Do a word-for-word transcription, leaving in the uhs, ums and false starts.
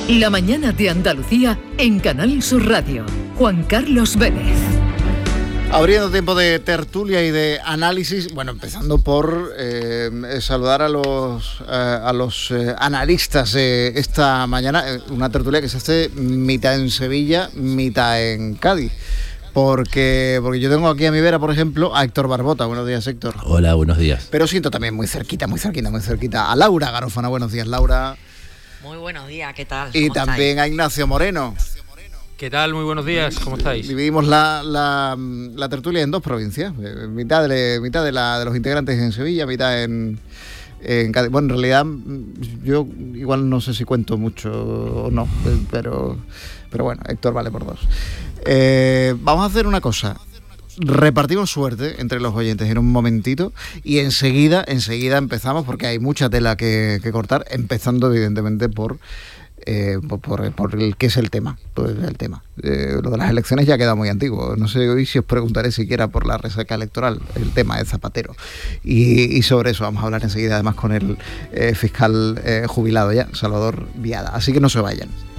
La mañana de Andalucía en Canal Sur Radio. Juan Carlos Vélez. Abriendo tiempo de tertulia y de análisis, bueno, empezando por eh, saludar a los eh, a los eh, analistas eh, esta mañana, eh, una tertulia que se hace mitad en Sevilla, mitad en Cádiz. Porque, porque yo tengo aquí a mi vera, por ejemplo, a Héctor Barbota. Buenos días, Héctor. Hola, buenos días. Pero siento también muy cerquita, muy cerquita, muy cerquita a Laura Garófana. Buenos días, Laura. Muy buenos días, ¿qué tal? Y también estáis? A Ignacio Moreno. ¿Qué tal? Muy buenos días, ¿cómo estáis? Dividimos la, la, la tertulia en dos provincias, eh, mitad, de, mitad de, la, de los integrantes en Sevilla, mitad en, en Cádiz. Bueno, en realidad yo igual no sé si cuento mucho o no, pero, pero bueno, Héctor vale por dos. Eh, vamos a hacer una cosa. Repartimos suerte entre los oyentes en un momentito y enseguida, enseguida empezamos porque hay mucha tela que, que cortar, empezando evidentemente por Eh, por, por, por el que es el tema, pues el tema. Eh, lo de las elecciones ya queda muy antiguo. No sé hoy si os preguntaré siquiera por la resaca electoral, el tema de Zapatero. Y, y sobre eso vamos a hablar enseguida, además con el eh, fiscal eh, jubilado ya, Salvador Viada. Así que no se vayan.